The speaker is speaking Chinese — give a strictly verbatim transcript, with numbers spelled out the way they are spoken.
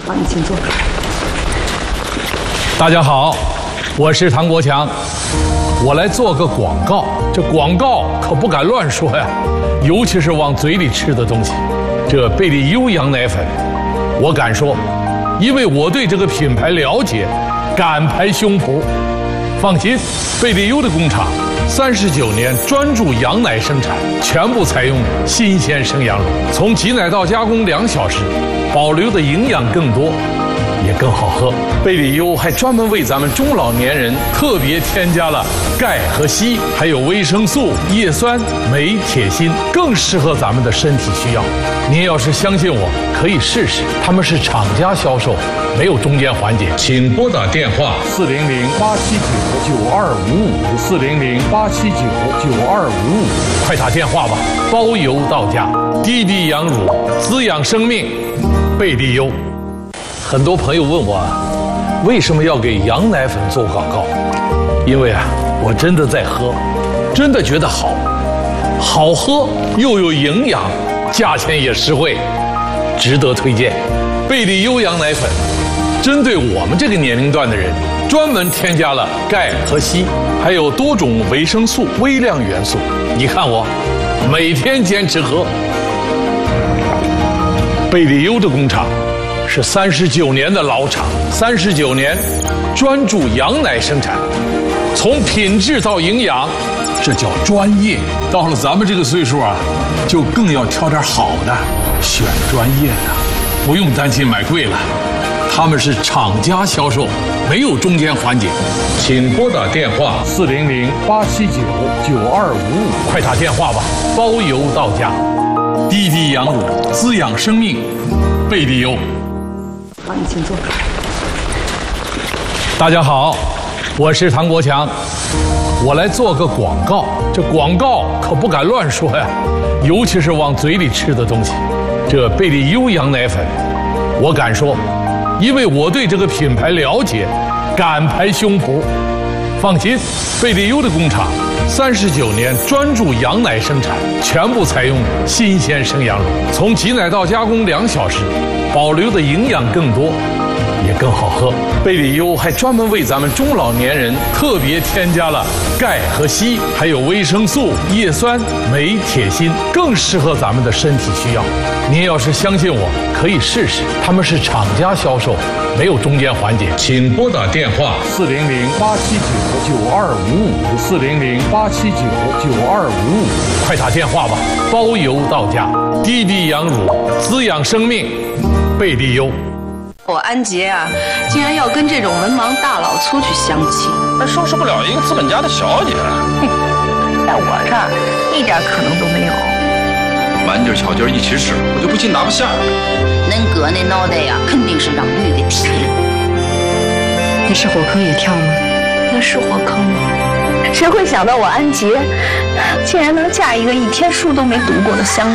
好，你请坐。 大家好，我是唐国强，我来做个广告。这广告可不敢乱说呀，尤其是往嘴里吃的东西。这贝利优羊奶粉，我敢说，因为我对这个品牌了解，敢拍胸脯。放心，贝利优的工厂三十九年专注羊奶生产，全部采用新鲜生羊乳，从挤奶到加工两小时，保留的营养更多，也更好喝。贝利优还专门为咱们中老年人特别添加了钙和硒，还有维生素、叶酸、镁、铁、锌，更适合咱们的身体需要。您要是相信我，可以试试。他们是厂家销售，没有中间环节。请拨打电话四零零八七九九二五五四零零八七九九二五五，快打电话吧，包邮到家。滴滴羊乳，滋养生命，贝利优。很多朋友问我，为什么要给羊奶粉做广告？因为啊，我真的在喝，真的觉得好，好喝又有营养，价钱也实惠，值得推荐。贝利优羊奶粉，针对我们这个年龄段的人，专门添加了钙和硒，还有多种维生素、微量元素。你看我，每天坚持喝。贝利优的工厂是三十九年的老厂，三十九年专注羊奶生产，从品质到营养，这叫专业。到了咱们这个岁数啊，就更要挑点好的，选专业的，不用担心买贵了。他们是厂家销售，没有中间环节。请拨打电话四零零八七九九二五五，快打电话吧，包邮到家。滴滴羊乳，滋养生命，贝利优。 好，你请坐。 大家好，我是唐国强，我来做个广告。这广告可不敢乱说呀，尤其是往嘴里吃的东西。这贝利优羊奶粉，我敢说，因为我对这个品牌了解，敢拍胸脯。放心，贝利优的工厂三十九年专注羊奶生产，全部采用新鲜生羊乳，从挤奶到加工两小时，保留的营养更多，也更好喝。贝利优还专门为咱们中老年人特别添加了钙和硒，还有维生素、叶酸、镁、铁、锌，更适合咱们的身体需要。您要是相信我，可以试试。他们是厂家销售，没有中间环节。请拨打电话四零零八七九九二五五四零零八七九九二五五，快打电话吧，包邮到家。滴滴羊乳，滋养生命，贝利优。 我安杰啊，竟然要跟这种文盲大老粗去相亲， 还收拾不了一个资本家的小姐。 哼，在我这儿一点可能都没有。 满劲巧劲一起使，我就不信拿不下。 恁哥那脑袋呀，肯定是让驴给踢了。 你是火坑也跳吗？ 那是火坑吗？谁会想到我安杰竟然能嫁一个一天书都没读过的乡